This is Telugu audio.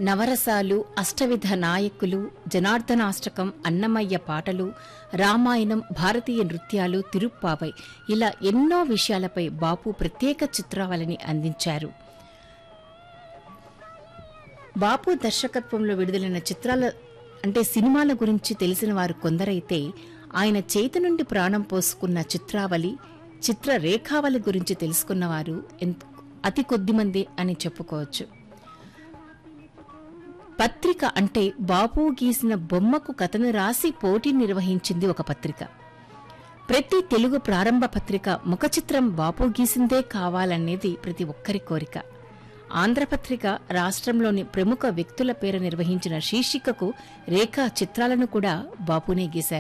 నవరసాలు, అష్టవిధ నాయకులు, జనార్దనాష్టకం, అన్నమయ్య పాటలు, రామాయణం, భారతీయ నృత్యాలు, తిరుప్పావై ఇలా ఎన్నో విషయాలపై బాపు ప్రత్యేక చిత్రావళిని అందించారు. బాపు దర్శకత్వంలో విడుదలైన సినిమాల గురించి తెలిసిన వారు కొందరైతే ఆయన చేతి నుండి ప్రాణం పోసుకున్న చిత్రావళి, చిత్రరేఖావళి గురించి తెలుసుకున్నవారు అతి కొద్దిమంది అని చెప్పుకోవచ్చు. పత్రిక అంటే బాపు గీసిన బొమ్మకు కథను రాసి పోటీ నిర్వహించింది ఒక పత్రిక. ప్రతి తెలుగు ప్రారంభ పత్రిక ముఖచిత్రం బాపు గీసిందే కావాలనేది ప్రతి ఒక్కరి కోరిక. ఆంధ్రపత్రిక రాష్ట్రంలోని ప్రముఖ వ్యక్తుల పేరు నిర్వహించిన శీర్షికకు రేఖా చిత్రాలను కూడా బాపునే గీశారు.